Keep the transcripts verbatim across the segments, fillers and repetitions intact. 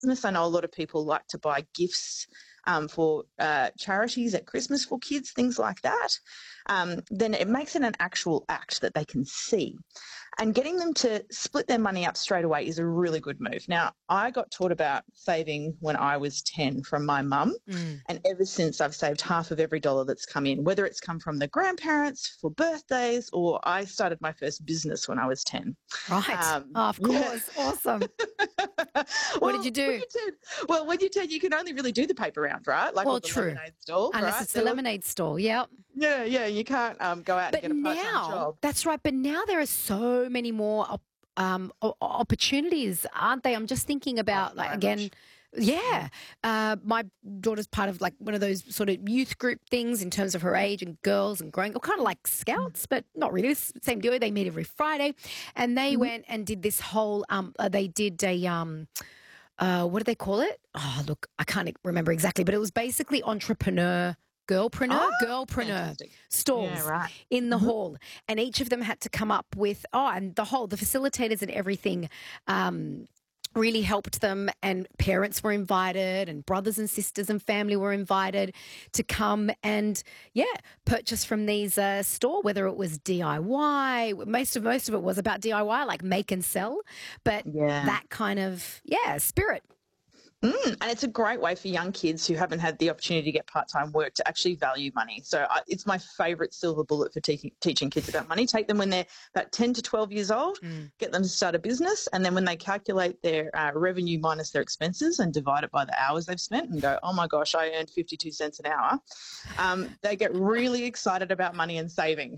Christmas. I know a lot of people like to buy gifts um, for uh, charities at Christmas for kids, things like that. Um, then it makes it an actual act that they can see. And getting them to split their money up straight away is a really good move. Now, I got taught about saving when I was ten from my mum, Mm. and ever since I've saved half of every dollar that's come in, whether it's come from the grandparents for birthdays or I started my first business when I was ten. Right. Um, Oh, of yeah. course. Awesome. What Well, did you when do? you're ten, well, when you're ten, you can only really do the paper round, right? Like Well, all the true. lemonade stalls, Unless right? it's the There was- lemonade stall. Yep. yeah, yeah, you can't um, go out But and get a part-time now, job. that's right. But now there are so many more op- um, o- opportunities, aren't they? I'm just thinking about, like, so again, much. yeah. Uh, my daughter's part of like one of those sort of youth group things in terms of her age and girls and growing, or kind of like scouts, but not really. It's the same deal. They meet every Friday, and they Mhm. went and did this whole. Um, uh, they did a um. Uh, what do they call it? Oh, look, I can't remember exactly, but it was basically entrepreneur, girlpreneur, Oh, girlpreneur fantastic. stalls Yeah, right. in the Mhm. hall, and each of them had to come up with oh, and the whole the facilitators and everything. Um, really helped them, and parents were invited and brothers and sisters and family were invited to come and yeah purchase from these uh, store, whether it was D I Y. Most of most of it was about D I Y, like make and sell, but Yeah. that kind of yeah spirit. Mm, and it's a great way for young kids who haven't had the opportunity to get part-time work to actually value money. So I, it's my favourite silver bullet for te- teaching kids about money. Take them when they're about ten to twelve years old, Mm. get them to start a business, and then when they calculate their uh, revenue minus their expenses and divide it by the hours they've spent and go, oh my gosh, I earned fifty-two cents an hour, um, they get really excited about money and saving.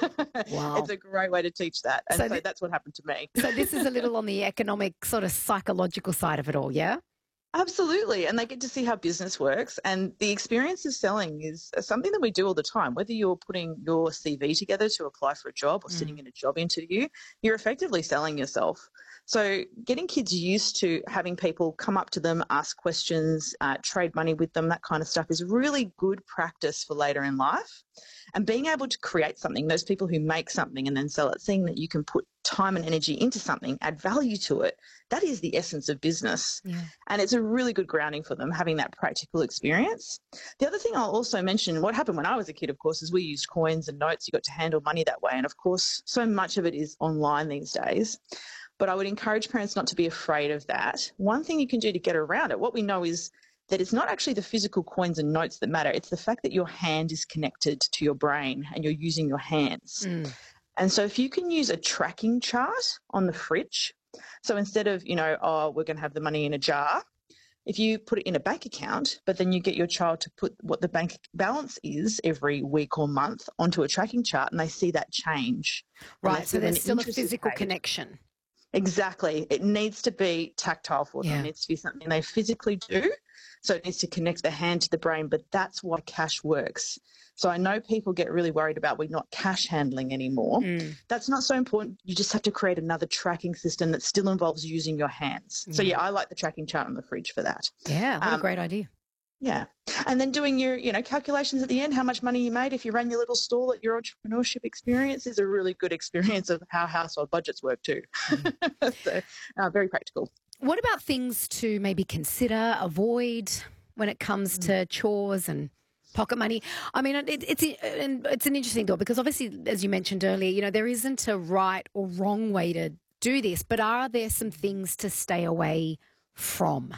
Wow. It's a great way to teach that. And So so, thi- that's what happened to me. So this is a little on the economic sort of psychological side of it all, yeah. Absolutely. And they get to see how business works. And the experience of selling is something that we do all the time. Whether you're putting your C V together to apply for a job or Mm. sitting in a job interview, you're effectively selling yourself. So getting kids used to having people come up to them, ask questions, uh, trade money with them, that kind of stuff is really good practice for later in life. And being able to create something, those people who make something and then sell it, seeing that you can put time and energy into something, add value to it, that is the essence of business. Yeah. And it's a really good grounding for them, having that practical experience. The other thing I'll also mention, what happened when I was a kid, of course, is we used coins and notes. You got to handle money that way. And of course, so much of it is online these days. But I would encourage parents not to be afraid of that. One thing you can do to get around it, what we know is that it's not actually the physical coins and notes that matter. It's the fact that your hand is connected to your brain and you're using your hands. Mm. And so if you can use a tracking chart on the fridge, so instead of, you know, oh, we're going to have the money in a jar, if you put it in a bank account, but then you get your child to put what the bank balance is every week or month onto a tracking chart and they see that change. And they Right. So feel an there's still a interest is physical paid. connection. Exactly. It needs to be tactile for them. Yeah. It needs to be something they physically do. So it needs to connect the hand to the brain, but that's why cash works. So I know people get really worried about we're not cash handling anymore. Mm. That's not so important. You just have to create another tracking system that still involves using your hands. So Yeah. yeah, I like the tracking chart on the fridge for that. Yeah. What a Um, great idea. Yeah. And then doing your, you know, calculations at the end, how much money you made if you ran your little stall at your entrepreneurship experience is a really good experience of how household budgets work too. Mm. So uh, very practical. What about things to maybe consider, avoid when it comes to chores and pocket money? I mean, it, it's and it's an interesting thought because obviously, as you mentioned earlier, you know, there isn't a right or wrong way to do this, but are there some things to stay away from?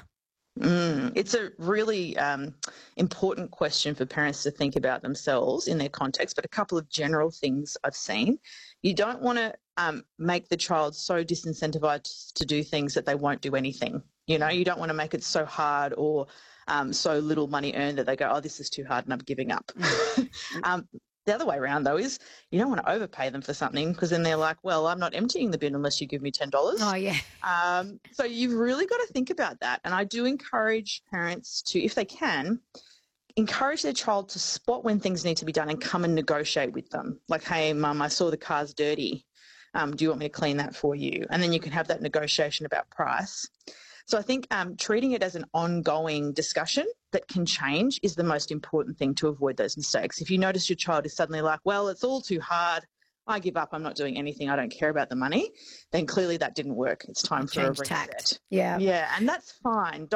Mm, it's a really um, important question for parents to think about themselves in their context, but a couple of general things I've seen. You don't want to um, make the child so disincentivized to do things that they won't do anything. You know, you don't want to make it so hard or um, so little money earned that they go, oh, this is too hard and I'm giving up. um, the other way around, though, is you don't want to overpay them for something because then they're like, well, I'm not emptying the bin unless you give me ten dollars. Oh, yeah. Um, so you've really got to think about that. And I do encourage parents to, if they can, encourage their child to spot when things need to be done and come and negotiate with them. Like, hey, mum, I saw the car's dirty. Um, do you want me to clean that for you? And then you can have that negotiation about price. So I think um, treating it as an ongoing discussion that can change is the most important thing to avoid those mistakes. If you notice your child is suddenly like, well, it's all too hard, I give up, I'm not doing anything, I don't care about the money, then clearly that didn't work. It's time for Change a reset. tact. Yeah. Yeah, and that's fine.